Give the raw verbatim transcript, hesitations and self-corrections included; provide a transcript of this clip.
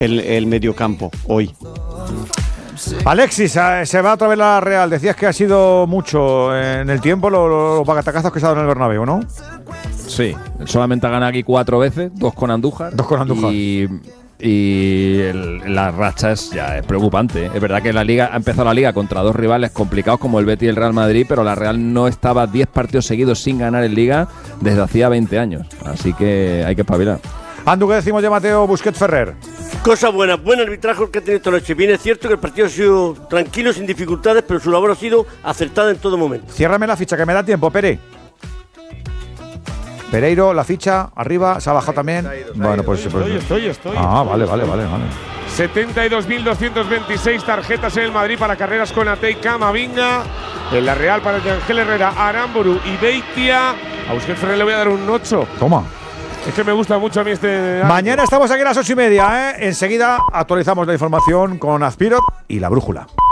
el, el mediocampo hoy. Alexis, se va otra vez la Real. Decías que ha sido mucho en el tiempo los, los bagatacazos que se ha dado en el Bernabéu, ¿no? Sí, solamente ha ganado aquí cuatro veces, dos con Andújar. Dos con Andújar. Y, y el, la racha es, ya es preocupante. Es verdad que la liga ha empezado la liga contra dos rivales complicados como el Betis y el Real Madrid, pero la Real no estaba diez partidos seguidos sin ganar en liga desde hacía veinte años. Así que hay que espabilar. Andu, ¿qué decimos de Mateo Busquets Ferrer? Cosas buenas, buen arbitraje que ha tenido esta noche. Bien, es cierto que el partido ha sido tranquilo, sin dificultades, pero su labor ha sido acertada en todo momento. Ciérrame la ficha, que me da tiempo, Pere. Pereiro, la ficha, arriba, se ha bajado también. Bueno, pues, estoy, pues estoy, estoy. Ah, vale, vale, vale, vale. setenta y dos mil doscientos veintiséis tarjetas en el Madrid para carreras con Ate y Camavinga. En la Real para el de Ángel Herrera, Aramburu y Beitia. A Busquets Ferrer le voy a dar un ocho. Toma. Es que me gusta mucho a mí este… Mañana estamos aquí a las ocho y media, ¿eh? Enseguida actualizamos la información con Azpirot y la brújula.